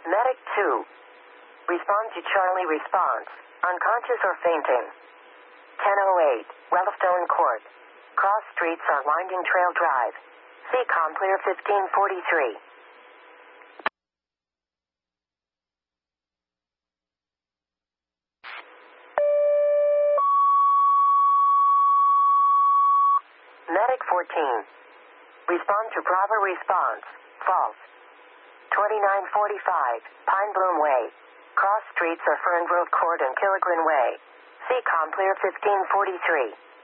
Medic 2. Respond to Charlie response. Unconscious or fainting. 10:08. Wellstone Court. Cross streets on Winding Trail Drive. CCOM clear 1543. Medic 14. Respond to Bravo response. False. 2945. Pine Bloom Way. Cross streets are Fern Grove Court and Killigren Way. CCOM clear 1543.